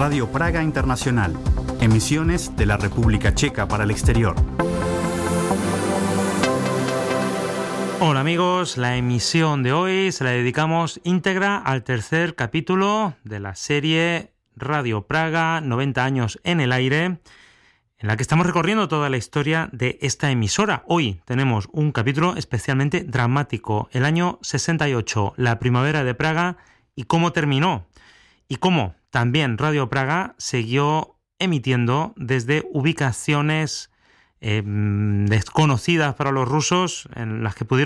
Radio Praga Internacional, emisiones de la República Checa para el exterior. Hola amigos, la emisión de hoy se la dedicamos íntegra al tercer capítulo de la serie Radio Praga, 90 años en el aire, en la que estamos recorriendo toda la historia de esta emisora. Hoy tenemos un capítulo especialmente dramático, el año 68, la primavera de Praga y cómo terminó. Y cómo también Radio Praga siguió emitiendo desde ubicaciones desconocidas para los rusos, en las que pudieron